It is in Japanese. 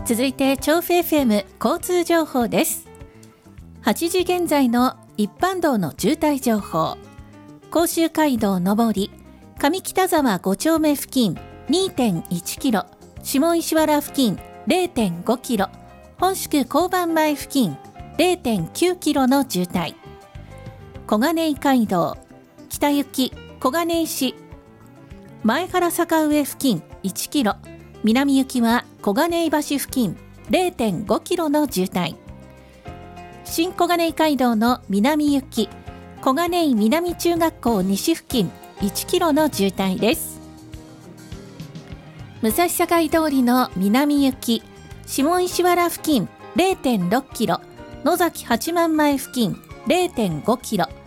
続いて調布 FM 交通情報です。8時現在の一般道の渋滞情報。甲州街道上り上北沢5丁目付近 2.1 キロ、下石原付近 0.5 キロ、本宿交番前付近 0.9 キロの渋滞。小金井街道北行き小金井市前原坂上付近1キロ、南行きは小金井橋付近 0.5 キロの渋滞。新小金井街道の南行き小金井南中学校西付近1キロの渋滞です。武蔵境通りの南行き下石原付近 0.6 キロ、野崎八幡前付近 0.5 キロ、